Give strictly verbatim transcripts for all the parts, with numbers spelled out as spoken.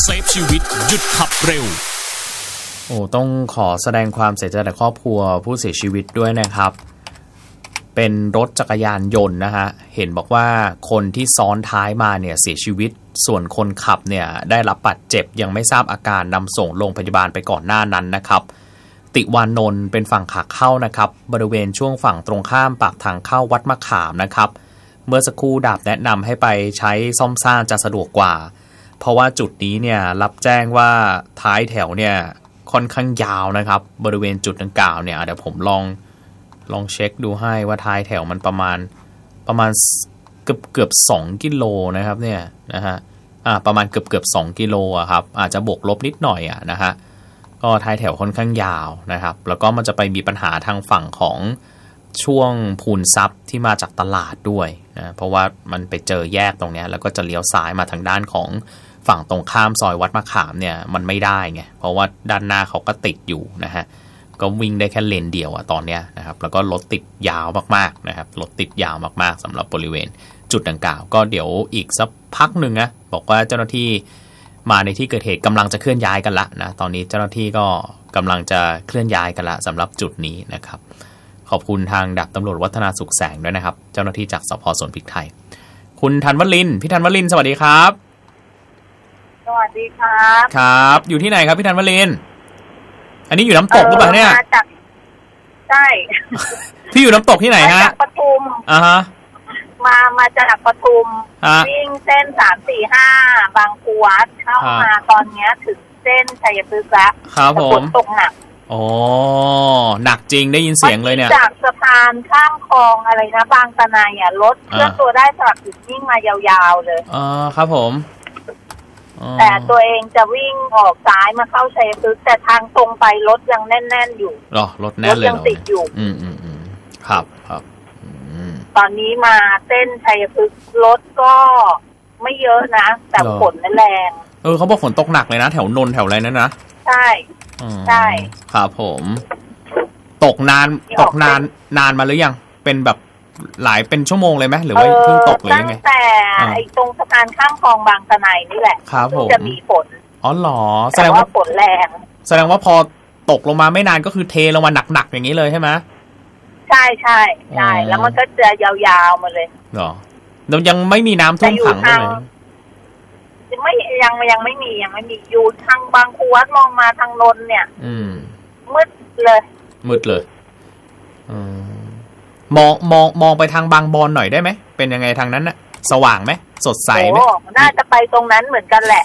ซฟชีวิตหยุดขับเร็วโอ้ต้องขอแสดงความเสียใจกับครอบครัวผู้เสียชีวิตด้วยนะครับเป็นรถจักรยานยนต์นะฮะเห็นบอกว่าคนที่ซ้อนท้ายมาเนี่ยเสียชีวิตส่วนคนขับเนี่ยได้รับบาดเจ็บยังไม่ทราบอาการนำส่งโรงพยาบาลไปก่อนหน้านั้นนะครับติวานนท์เป็นฝั่งขาเข้านะครับบริเวณช่วงฝั่งตรงข้ามปากทางเข้าวัดมะขามนะครับเมื่อสักครู่ดาบแนะนำให้ไปใช้ซ่อมสร้างจะสะดวกกว่าเพราะว่าจุดนี้เนี่ยรับแจ้งว่าท้ายแถวเนี่ยค่อนข้างยาวนะครับบริเวณจุดดังกล่าวเนี่ยเดี๋ยวผมลองลองเช็คดูให้ว่าท้ายแถวมันประมาณประมาณเกือบเกือบสองกิโลนะครับเนี่ยนะฮะอ่าประมาณเกือบเกือบสองกิโลอะครับอาจจะบวกลบนิดหน่อยอะนะฮะก็ท้ายแถวค่อนข้างยาวนะครับแล้วก็มันจะไปมีปัญหาทางฝั่งของช่วงพูนซับที่มาจากตลาดด้วยนะเพราะว่ามันไปเจอแยกตรงนี้แล้วก็จะเลี้ยวซ้ายมาทางด้านของฝั่งตรงข้ามซอยวัดมะขามเนี่ยมันไม่ได้ไงเพราะว่าด้านหน้าเขาก็ติดอยู่นะฮะก็วิ่งได้แค่เลนเดียวอะตอนเนี้ยนะครับแล้วก็รถติดยาวมากๆนะครับรถติดยาวมากๆสำหรับบริเวณจุดดังกล่าวก็เดี๋ยวอีกสักพักหนึ่งนะบอกว่าเจ้าหน้าที่มาในที่เกิดเหตุกำลังจะเคลื่อนย้ายกันละนะตอนนี้เจ้าหน้าที่ก็กำลังจะเคลื่อนย้ายกันละสำหรับจุดนี้นะครับขอบคุณทางดาบตำรวจวัฒนาสุขแสงด้วยนะครับเจ้าหน้าที่จากสภ.สวนพริกไทยคุณธันวลินทร์พี่ธันวลินทร์สวัสดีครับสวัสดีครับครับอยู่ที่ไหนครับพี่ธันวลินทร์อันนี้อยู่น้ำตกหรือเปล่าเนี่ยมาจากใช่พี่อยู่น้ำตกที่ไหนฮะจากปทุมอ่าฮะมามาจากปทุมวิ่งเส้นสามสี่ห้าบางปูวัดเข้ามาตอนนี้ถึงเส้นชัยพฤกษ์ละครับผมตกหนักโอ้หนักจริงได้ยินเสียงเลยเนี่ยจากสะพานข้ามคลองอะไรนะบางตะไนอ่ะรถเคลื่อนตัวได้สลับจุดวิ่งมายาวๆเลยอ๋อครับผมแต่ตัวเองจะวิ่งออกซ้ายมาเข้าชัยพฤกษ์แต่ทางตรงไปรถยังแน่นๆอยู่หรอรถแน่นเลยยังติดอยู่อืมอืมอืมครับครับตอนนี้มาเส้นชัยพฤกษ์รถก็ไม่เยอะนะแต่ฝนแรงเออเขาบอกฝนตกหนักเลยนะแถวนนท์แถวอะไรนั่นนะใช่ใช่ครับผมตกนานตกนานนานมาหรือยังเป็นแบบหลายเป็นชั่วโมงเลยไหมหรือว่าเพิ่งตกเลยยังไงตั้งแต่ไอ้ตรงสะพานข้ามคลองบางตะไนนี่แหละครับผมจะมีฝนอ๋อเหรอแสดงว่าฝนแรงแสดงว่าพอตกลงมาไม่นานก็คือเทลงมาหนักๆอย่างนี้เลยใช่ไหมใช่ใช่ใช่แล้วมันก็จะยาวๆมาเลยเหรอแล้วยังไม่มีน้ำท่วมขังเลยไม่ยังยังไม่มียังไม่มีอยู่ทางบางคูวัดมองมาทางนนท์เนี่ยอืมมืดเลยมืดเลยอืมมองมองมองไปทางบางบอนหน่อยได้ไหมเป็นยังไงทางนั้นน่ะสว่างไหมสดใสไหมน่าจะไปตรงนั้นเหมือนกันแหละ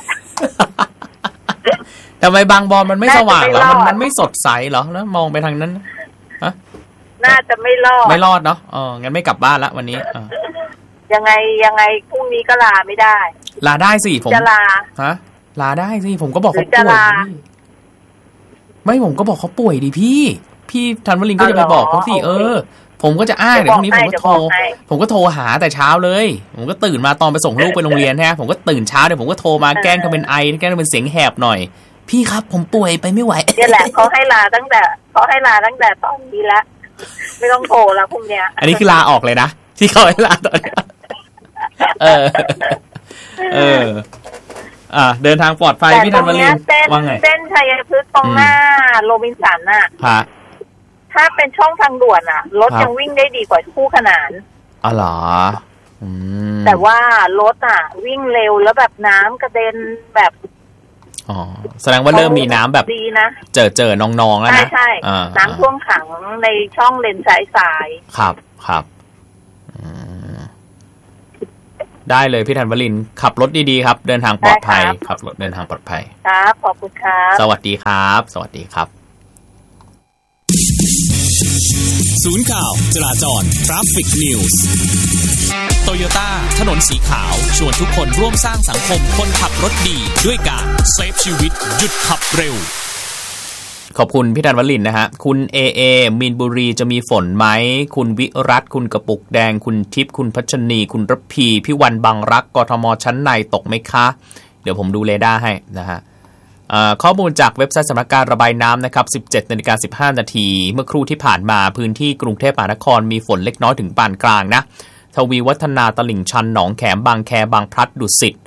ทำไมบางบอนมันไม่สว่างเหรอมันมันไม่สดใสเหรอแล้วมองไปทางนั้นฮะน่าจะไม่รอดไม่รอดเนาะอ๋องั้นไม่กลับบ้านละวันนี้ยังไงยังไงพรุ่งนี้ก็ลาไม่ได้ลาได้สิผมจะลาฮะลาได้สิผมก็บอกเขาป่วยไม่ผมก็บอกเขาป่วยดิพี่พี่ธันวลินก็จะไปบอกเขาสิเออผมก็จะอ้างเดี๋ยวพรุ่งนี้ผมก็โทรผมก็โทรหาแต่เช้าเลยผมก็ตื่นมาตอนไปส่งลูกไปโรงเรียนฮะผมก็ตื่นเช้าเดี๋ยวผมก็โทรมาแกล้งทำเป็นไอแกล้งทำเป็นเสียงแหบหน่อยพี่ครับผมป่วยไปไม่ไหวนี่แหละเขาให้ลาตั้งแต่เขาให้ลาตั้งแต่ตอนนี้ละไม่ต้องโทรแล้วพรุ่งนี้อันนี้คือลาออกเลยนะที่เขาให้ลาตอนนี้เออเอออ่าเดินทางปลอดภัยพี่ธันวลินว่าไงเส้นชัยพฤกษ์ตรงหน้าโรบินสันน่ะค่ะถ้าเป็นช่องทางด่วนอ่ะรถยังวิ่งได้ดีกว่าคู่ขนานอ๋อเหรอแต่ว่ารถอ่ะวิ่งเร็วแล้วแบบน้ำกระเด็นแบบอ๋อแสดงว่าเริ่มมีน้ำแบบดีนะเจอเจอนองๆแล้วนะใช่ใช่น้ำท่วมขังในช่องเลนซ้ายซ้ายครับครับได้เลยพี่ธันวลินขับรถดีๆครับเดินทางปลอดภัยขับรถเดินทางปลอดภัยครับขอบคุณครับสวัสดีครับสวัสดีครับศูนย์ข่าวจราจร Traffic News Toyota ถนนสีขาวชวนทุกคนร่วมสร้างสังคมคนขับรถดีด้วยการเซฟชีวิตหยุดขับเร็วขอบคุณพี่ธันวลินนะฮะคุณเอเอมีนบุรีจะมีฝนไหมคุณวิรัตคุณกระปุกแดงคุณทิพย์คุณพัชนีคุณรพีพี่วันบางรักกทมชั้นในตกไหมคะเดี๋ยวผมดูเรดาร์ให้นะฮะข้อมูลจากเว็บไซต์สำนักการระบายน้ำนะครับ สิบเจ็ดนาฬิกาสิบห้านาทีเมื่อครู่ที่ผ่านมาพื้นที่กรุงเทพมหานครมีฝนเล็กน้อยถึงปานกลางนะทวีวัฒนาตลิ่งชันหนองแขมบางแคบางพลัดดุสิต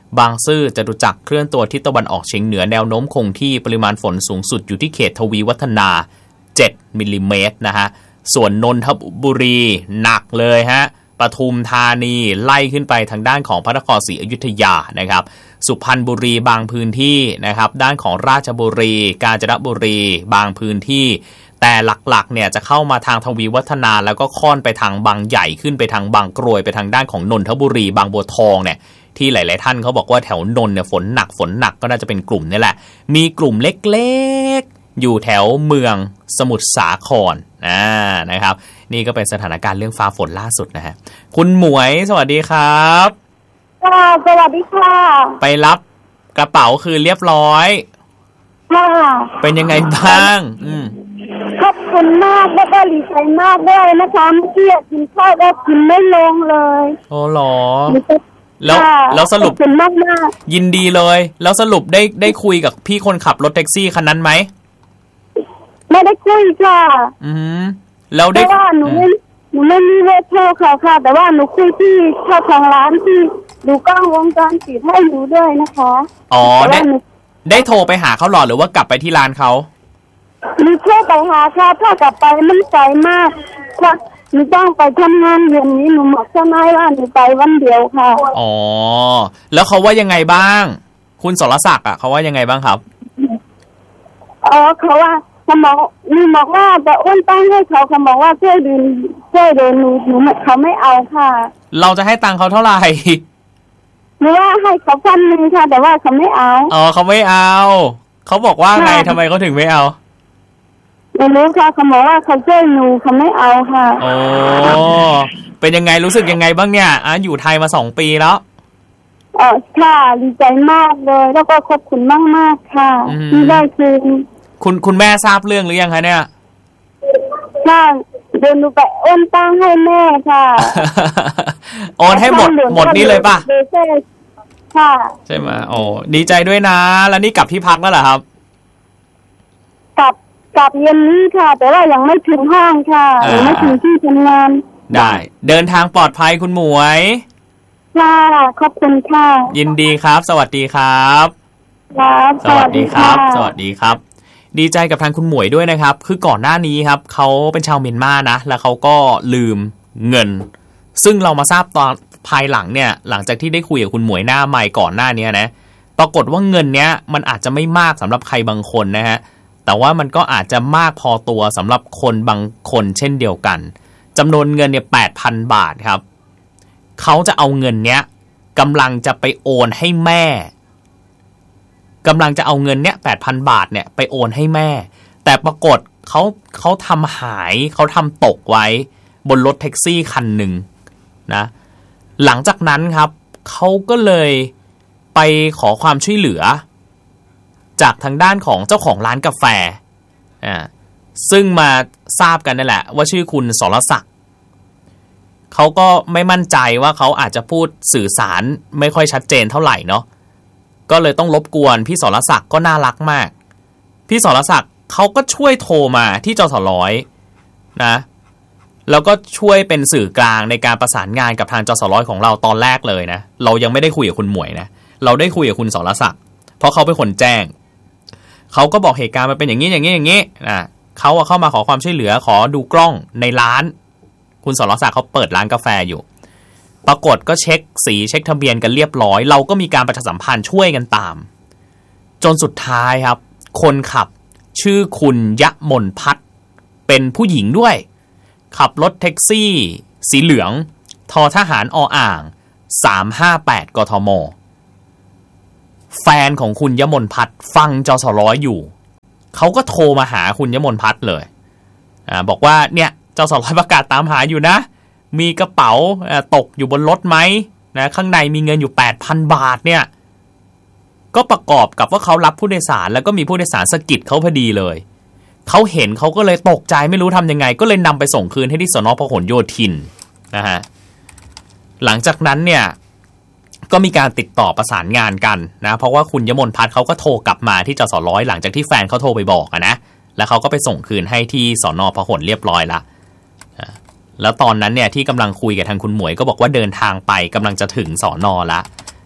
บางซื่อจตุจักรเคลื่อนตัวทิศตะวันออกเฉียงเหนือแนวโน้มคงที่ปริมาณฝนสูงสุดอยู่ที่เขตทวีวัฒนาเจ็ดมิลลิเมตรนะฮะส่วนนนทบุรีหนักเลยฮะปทุมธานีไล่ขึ้นไปทางด้านของพระนครศรีอยุธยานะครับสุพรรณบุรีบางพื้นที่นะครับด้านของราชบุรีกาญจนบุรีบางพื้นที่แต่หลักๆเนี่ยจะเข้ามาทางทวีวัฒนาแล้วก็ค่อนไปทางบางใหญ่ขึ้นไปทางบางกรวยไปทางด้านของนนทบุรีบางบัวทองเนี่ยที่หลายๆท่านเขาบอกว่าแถวนนท์เนี่ยฝนหนักฝนหนักก็น่าจะเป็นกลุ่มนี่แหละมีกลุ่มเล็กๆอยู่แถวเมืองสมุทรสาครอ่านะครับนี่ก็เป็นสถานการณ์เรื่องฟ้าฝนล่าสุดนะฮะคุณหมวยสวัสดีครับค่ะสวัสดีค่ะไปรับกระเป๋าคือเรียบร้อยค่ะเป็นยังไงบ้างอืมขอบคุณมากแล้วก็ดีใจมากด้วยนะคะเมื่อกี้กินข้าวก็กินไม่ลงเลยโอ้หรอแล้วแล้วสรุปเป็นมากมากยินดีเลยแล้วสรุปได้ได้คุยกับพี่คนขับรถแท็กซี่คันนั้นไหมไม่ได้คุยค่ะอืมแล้วได้ว่าหนูไม่หนูไม่มีเวทโทรเขาค่ะแต่ว่าหนูคุยที่เจ้าของร้านที่ดูกล้องวงจรปิดให้หนูด้วยนะคะอ๋อได้ได้โทรไปหาเขาหรอหรือว่ากลับไปที่ร้านเขาหนูโทรไปหาค่ะถ้ากลับไปมันไกลมากค่ะหนูต้องไปทำงานอย่างนี้หนูบอกเจ้านายว่าหนูไปวันเดียวค่ะอ๋อแล้วเขาว่ายังไงบ้างคุณสรศักดิ์อ่ะเขาว่ายังไงบ้างครับอ๋อเขาว่าเขาบอกหนูบอกว่าจะโอนตังค์ให้เขาเขาบอกว่าช่วยดูช่วยดูหนูหนูเขาไม่เอาค่ะเราจะให้ตังค์เขาเท่าไหร่หนูว่าให้เขาพันนึงค่ะแต่ว่าเขาไม่เอาอ๋อเขาไม่เอาเขาบอกว่าไงทำไมเขาถึงไม่เอาไม่รู้ค่ะเขาบอกว่าเขาช่วยหนูเขาไม่เอาค่ะโอ้เป็นยังไงรู้สึกยังไงบ้างเนี่ยอ่ะอยู่ไทยมาสองปีแล้วอ๋อค่ะดีใจมากเลยแล้วก็ขอบคุณมากมากค่ะที่ได้คืนคุณคุณแม่ทราบเรื่องหรือยังคะเนี่ยค่ะเดินดูไปโอนตังให้แม่ค่ะโอนให้หมดหมดนี่เลยป่ะค่ะใช่ไหมโอ้ดีใจด้วยนะแล้วนี่กลับที่พักแล้วเหรอครับกลับกลับเย็นนี้ค่ะแต่ว่ายังไม่ถึงห้องค่ะยังไม่ถึงที่ทำงานได้เดินทางปลอดภัยคุณหมวยค่ะขอบคุณค่ะยินดีครับสวัสดีครับครับสวัสดีครับสวัสดีครับดีใจกับทางคุณหมวยด้วยนะครับคือก่อนหน้านี้ครับเขาเป็นชาวเมียนมานะแล้วเขาก็ลืมเงินซึ่งเรามาทราบตอนภายหลังเนี่ยหลังจากที่ได้คุยกับคุณหมวยหน้าใหม่ก่อนหน้านี้นะปรากฏว่าเงินเนี้ยมันอาจจะไม่มากสำหรับใครบางคนนะฮะแต่ว่ามันก็อาจจะมากพอตัวสำหรับคนบางคนเช่นเดียวกันจำนวนเงินเนี่ย แปดพัน บาทครับเขาจะเอาเงินเนี้ยกำลังจะไปโอนให้แม่กำลังจะเอาเงินเนี้ย แปดพัน บาทเนี่ยไปโอนให้แม่แต่ปรากฏเขาเขาทำหายเขาทำตกไว้บนรถแท็กซี่คันหนึ่งนะหลังจากนั้นครับเขาก็เลยไปขอความช่วยเหลือจากทางด้านของเจ้าของร้านกาแฟอ่าซึ่งมาทราบกันนั่นแหละว่าชื่อคุณสรศักดิ์เขาก็ไม่มั่นใจว่าเขาอาจจะพูดสื่อสารไม่ค่อยชัดเจนเท่าไหร่เนาะก็เลยต้องรบกวนพี่สรศักดิ์ก็น่ารักมากพี่สรศักดิ์เขาก็ช่วยโทรมาที่จสร้อยนะแล้วก็ช่วยเป็นสื่อกลางในการประสานงานกับทางจสร้อยของเราตอนแรกเลยนะเรายังไม่ได้คุยกับคุณหมวยนะเราได้คุยกับคุณสรศักดิ์เพราะเขาเป็นคนแจ้งเขาก็บอกเหตุการณ์มันเป็นอย่างนี้อย่างนี้อย่างนี้นะเขาเข้ามาขอความช่วยเหลือขอดูกล้องในร้านคุณสรศักดิ์เขาเปิดร้านกาแฟอยู่ปรากฏก็เช็คสีเช็คทะเบียนกันเรียบร้อยเราก็มีการประชาสัมพันธ์ช่วยกันตามจนสุดท้ายครับคนขับชื่อคุณยะมนพัฒน์เป็นผู้หญิงด้วยขับรถแท็กซี่สีเหลืองททหารออ่างสามห้าแปดกทมแฟนของคุณยะมนพัฒน์ฟังจสร้อยอยู่เขาก็โทรมาหาคุณยะมนพัฒน์เลยอ่าบอกว่าเนี่ยจสร้อยประกาศตามหาอยู่นะมีกระเป๋าตกอยู่บนรถไหมนะข้างในมีเงินอยู่ แปดพัน บาทเนี่ยก็ประกอบกับว่าเขารับผู้โดยสารแล้วก็มีผู้โดยสารสะกิดเขาพอดีเลยเขาเห็นเขาก็เลยตกใจไม่รู้ทำยังไงก็เลยนำไปส่งคืนให้ที่สน.พหลโยธินนะฮะหลังจากนั้นเนี่ยก็มีการติดต่อประสานงานกันนะเพราะว่าคุณยมนพัฒน์เขาก็โทรกลับมาที่จสร้อยหลังจากที่แฟนเขาโทรไปบอกนะแล้วเขาก็ไปส่งคืนให้ที่สน.พหลเรียบร้อยละแล้วตอนนั้นเนี่ยที่กำลังคุยกับทางคุณหมวยก็บอกว่าเดินทางไปกำลังจะถึงสน.ละ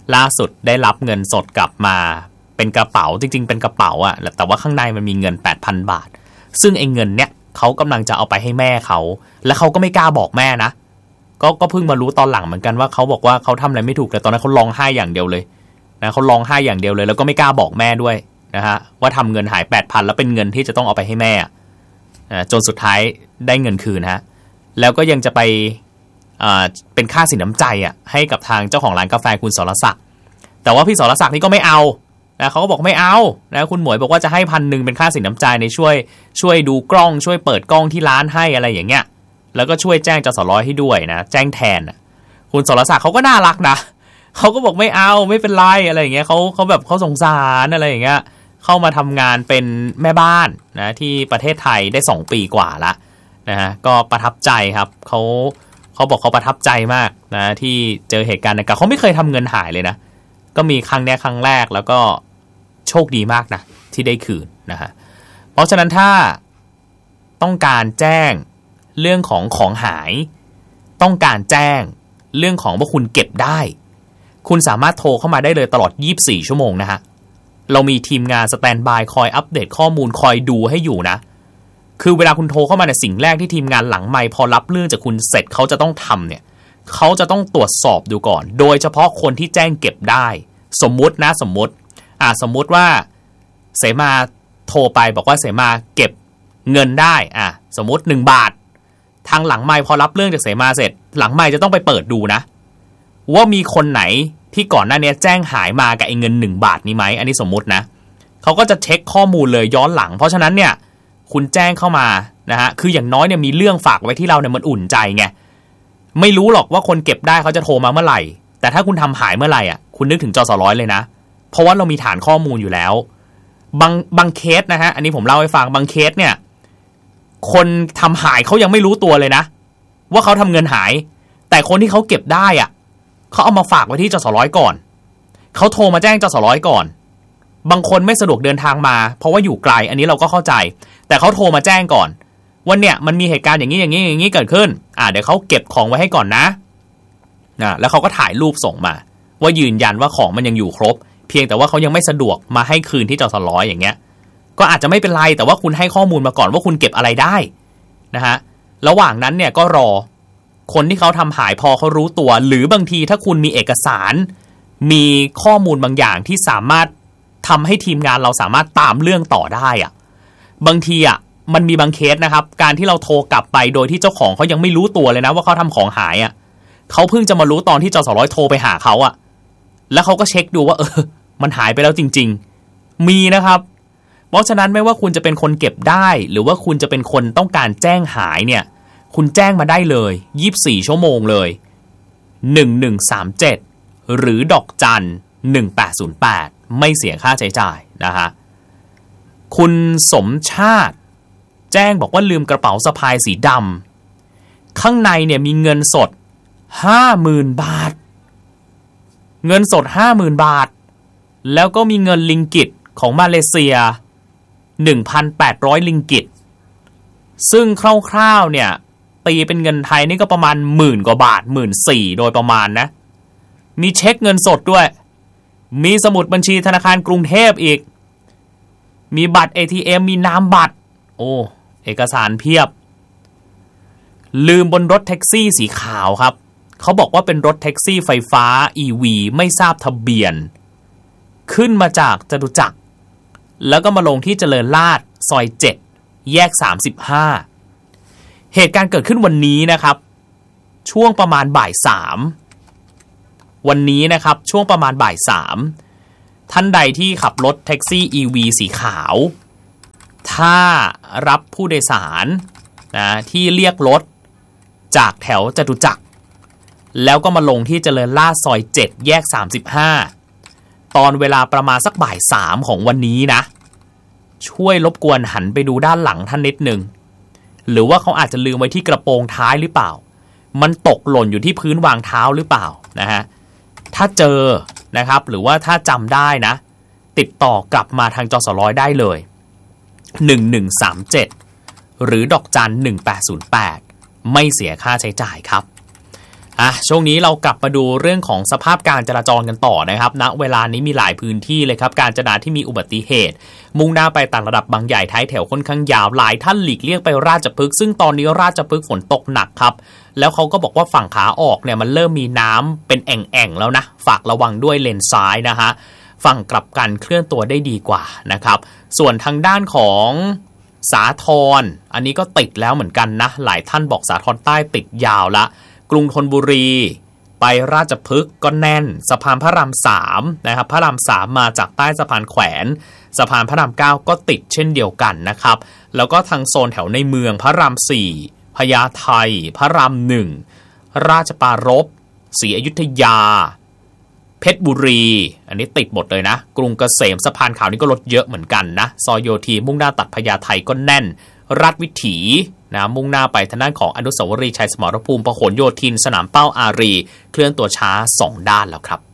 ล่าสุดได้รับเงินสดกลับมาเป็นกระเป๋าจริงๆเป็นกระเป๋าอะแต่ว่าข้างในมันมีเงิน แปดพัน บาทซึ่งไอ้เงินเนี้ยเขากำลังจะเอาไปให้แม่เขาและเขาก็ไม่กล้าบอกแม่นะก็ก็เพิ่งมารู้ตอนหลังเหมือนกันว่าเขาบอกว่าเขาทำอะไรไม่ถูกแต่ตอนนั้นเขาร้องไห้อย่างเดียวเลยนะเขาร้องไห้อย่างเดียวเลยแล้วก็ไม่กล้าบอกแม่ด้วยนะฮะว่าทำเงินหาย แปดพัน แล้วเป็นเงินที่จะต้องเอาไปให้แม่จนสุดท้ายได้เงินคืนฮะแล้วก็ยังจะไปเป็นค่าสินน้ำใจอ่ะให้กับทางเจ้าของร้านกาแฟคุณสรศักดิ์แต่ว่าพี่สรศักดิ์นี่ก็ไม่เอานะเขาก็บอกไม่เอานะคุณหมวยบอกว่าจะให้พันหนึ่งเป็นค่าสินน้ำใจในช่วยช่วยดูกล้องช่วยเปิดกล้องที่ร้านให้อะไรอย่างเงี้ยแล้วก็ช่วยแจ้งจสร้อยให้ด้วยนะแจ้งแทนคุณสรศักดิ์เขาก็น่ารักนะเขาก็บอกไม่เอาไม่เป็นไรอะไรอย่างเงี้ยเขาเขาแบบเขาสงสารอะไรอย่างเงี้ยเข้ามาทำงานเป็นแม่บ้านนะที่ประเทศไทยได้สองปีกว่าละนะฮะก็ประทับใจครับเขาเขาบอกเขาประทับใจมากนะที่เจอเหตุการณ์ในการเขาไม่เคยทำเงินหายเลยนะก็มีครั้งนี้ครั้งแรกแล้วก็โชคดีมากนะที่ได้คืนนะฮะเพราะฉะนั้นถ้าต้องการแจ้งเรื่องของของหายต้องการแจ้งเรื่องของว่าคุณเก็บได้คุณสามารถโทรเข้ามาได้เลยตลอดยี่สิบสี่ชั่วโมงนะฮะเรามีทีมงานสแตนด์บายคอยอัปเดตข้อมูลคอยดูให้อยู่นะคือเวลาคุณโทรเข้ามาในสิ่งแรกที่ทีมงานหลังไมค์พอรับเรื่องจากคุณเสร็จเขาจะต้องทำเนี่ยเขาจะต้องตรวจสอบดูก่อนโดยเฉพาะคนที่แจ้งเก็บได้สมมุตินะสมมุติอ่าสมมุติว่าเสมาโทรไปบอกว่าเสมาเก็บเงินได้อ่ะสมมุติหนึ่งบาททางหลังไมค์พอรับเรื่องจากเสมาเสร็จหลังไมค์จะต้องไปเปิดดูนะว่ามีคนไหนที่ก่อนหน้านี้แจ้งหายมากับไอ้เงินหนึ่งบาทนี้ไหมอันนี้สมมุตินะเขาก็จะเช็คข้อมูลเลยย้อนหลังเพราะฉะนั้นเนี่ยคุณแจ้งเข้ามานะฮะคืออย่างน้อยเนี่ยมีเรื่องฝากไว้ที่เราเนี่ยมันอุ่นใจไงไม่รู้หรอกว่าคนเก็บได้เขาจะโทรมาเมื่อไหร่แต่ถ้าคุณทำหายเมื่อไหร่อ่ะคุณนึกถึงจสร้อยเลยนะเพราะว่าเรามีฐานข้อมูลอยู่แล้วบางบางเคสนะฮะอันนี้ผมเล่าให้ฟังบางเคสเนี่ยคนทำหายเขายังไม่รู้ตัวเลยนะว่าเขาทำเงินหายแต่คนที่เขาเก็บได้อ่ะเขาเอามาฝากไว้ที่จสร้อยก่อนเขาโทรมาแจ้งจสร้อยก่อนบางคนไม่สะดวกเดินทางมาเพราะว่าอยู่ไกลอันนี้เราก็เข้าใจแต่เขาโทรมาแจ้งก่อนว่าเนี่ยมันมีเหตุการณ์อย่างนี้อย่างนี้อย่างนี้เกิดขึ้นอ่าเดี๋ยวเขาเก็บของไว้ให้ก่อนนะนะแล้วเขาก็ถ่ายรูปส่งมาว่ายืนยันว่าของมันยังอยู่ครบเพียงแต่ว่าเขายังไม่สะดวกมาให้คืนที่จสร้อยอย่างเงี้ยก็อาจจะไม่เป็นไรแต่ว่าคุณให้ข้อมูลมาก่อนว่าคุณเก็บอะไรได้นะฮะระหว่างนั้นเนี่ยก็รอคนที่เขาทำหายพอเขารู้ตัวหรือบางทีถ้าคุณมีเอกสารมีข้อมูลบางอย่างที่สามารถทำให้ทีมงานเราสามารถตามเรื่องต่อได้อะบางทีอ่ะมันมีบางเคสนะครับการที่เราโทรกลับไปโดยที่เจ้าของเขายังไม่รู้ตัวเลยนะว่าเขาทำของหายอ่ะเขาเพิ่งจะมารู้ตอนที่จสร้อยโทรไปหาเขาอ่ะแล้วเขาก็เช็คดูว่าเออมันหายไปแล้วจริงๆมีนะครับเพราะฉะนั้นไม่ว่าคุณจะเป็นคนเก็บได้หรือว่าคุณจะเป็นคนต้องการแจ้งหายเนี่ยคุณแจ้งมาได้เลยยี่สิบสี่ชั่วโมงเลยหนึ่งหนึ่งสามเจ็ดหรือดอกจันหนึ่งแปดศูนย์แปดไม่เสียค่าใช้จ่ายนะฮะคุณสมชาติแจ้งบอกว่าลืมกระเป๋าสะพายสีดำข้างในเนี่ยมีเงินสด ห้าหมื่น บาทเงินสด ห้าหมื่น บาทแล้วก็มีเงินลิงกิตของมาเลเซีย หนึ่งพันแปดร้อย ลิงกิตซึ่งคร่าวๆเนี่ยตีเป็นเงินไทยนี่ก็ประมาณหมื่นกว่าบาท หนึ่งหมื่นสี่พัน โดยประมาณนะมีเช็คเงินสดด้วยมีสมุดบัญชีธนาคารกรุงเทพอีกมีบัตร เอ ที เอ็ม มีนามบัตรโอ้เอกสารเพียบลืมบนรถแท็กซี่สีขาวครับเขาบอกว่าเป็นรถแท็กซี่ไฟฟ้า อี วี ไม่ทราบทะเบียนขึ้นมาจากจตุจักรแล้วก็มาลงที่เจริญราษฎร์ซอยเจ็ดแยกสามสิบห้าเหตุการณ์เกิดขึ้นวันนี้นะครับช่วงประมาณบ่ายสามวันนี้นะครับช่วงประมาณบ่ายสามท่านใดที่ขับรถแท็กซี่ อี วี สีขาวถ้ารับผู้โดยสารนะที่เรียกรถจากแถวจตุจักรแล้วก็มาลงที่เจริญราษฎร์ซอยเจ็ดแยกสามสิบห้าตอนเวลาประมาณสักบ่ายสามของวันนี้นะช่วยรบกวนหันไปดูด้านหลังท่านนิดนึงหรือว่าเขาอาจจะลืมไว้ที่กระโปรงท้ายหรือเปล่ามันตกหล่นอยู่ที่พื้นวางเท้าหรือเปล่านะฮะถ้าเจอนะครับหรือว่าถ้าจำได้นะติดต่อกลับมาทางจสร้อยได้เลยหนึ่งหนึ่งสามเจ็ดหรือดอกจันหนึ่งแปดศูนย์แปดไม่เสียค่าใช้จ่ายครับอ่ะช่วงนี้เรากลับมาดูเรื่องของสภาพการจราจรกันต่อนะครับณนะเวลานี้มีหลายพื้นที่เลยครับการจราที่มีอุบัติเหตุมุ่งหน้าไปต่างระดับบางใหญ่ท้ายแถวค่อนข้างยาวหลายท่านหลีกเลี่ยงไปราชพฤกษ์ซึ่งตอนนี้ราชพฤกษ์ฝนตกหนักครับแล้วเขาก็บอกว่าฝั่งขาออกเนี่ยมันเริ่มมีน้ำเป็นแอ่งๆแล้วนะฝากระวังด้วยเลนซ้ายนะฮะฝั่งกลับกันเคลื่อนตัวได้ดีกว่านะครับส่วนทางด้านของสาทรอันนี้ก็ติดแล้วเหมือนกันนะหลายท่านบอกสาทรใต้ติดยาวละกรุงธนบุรีไปราชพฤกษ์ก็แน่นสะพานพระรามสามนะครับพระรามสามมาจากใต้สะพานแขวนสะพานพระรามเก้าก็ติดเช่นเดียวกันนะครับแล้วก็ทางโซนแถวในเมืองพระรามสี่พญาไทพระรามหนึ่งราชปารภศรีอยุธยาเพชรบุรีอันนี้ติดหมดเลยนะกรุงเกษมสะพานขาวนี่ก็รถเยอะเหมือนกันนะซอยโยธีมุ่งหน้าตัดพญาไทก็แน่นราชวิถีนะมุ่งหน้าไปทางด้านของอนุสาวรีย์ชัยสมรภูมิพหลโยธินสนามเป้าอารีเคลื่อนตัวช้าสองด้านแล้วครับ